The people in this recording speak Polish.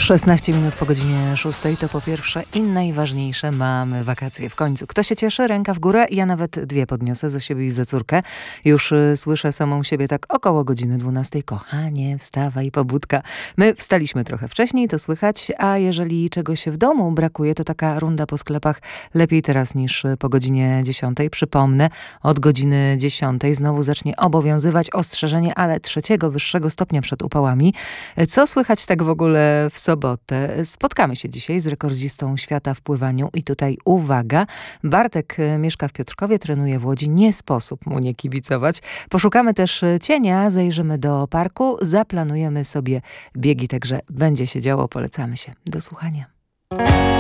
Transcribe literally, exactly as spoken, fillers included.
szesnaście minut po godzinie szóstej to po pierwsze i najważniejsze, mamy wakacje w końcu. Kto się cieszy? Ręka w górę. Ja nawet dwie podniosę za siebie i za córkę. Już y, słyszę samą siebie tak około godziny dwunastej. Kochanie, wstawaj, pobudka. My wstaliśmy trochę wcześniej, to słychać, a jeżeli czegoś w domu brakuje, to taka runda po sklepach lepiej teraz niż po godzinie dziesiątej. Przypomnę, od godziny dziesiątej znowu zacznie obowiązywać ostrzeżenie, ale trzeciego wyższego stopnia przed upałami. Co słychać tak w ogóle w sobotę? Spotkamy się dzisiaj z rekordzistą świata w pływaniu i tutaj uwaga, Bartek mieszka w Piotrkowie, trenuje w Łodzi, nie sposób mu nie kibicować. Poszukamy też cienia, zajrzymy do parku, zaplanujemy sobie biegi, także będzie się działo, polecamy się. Do słuchania.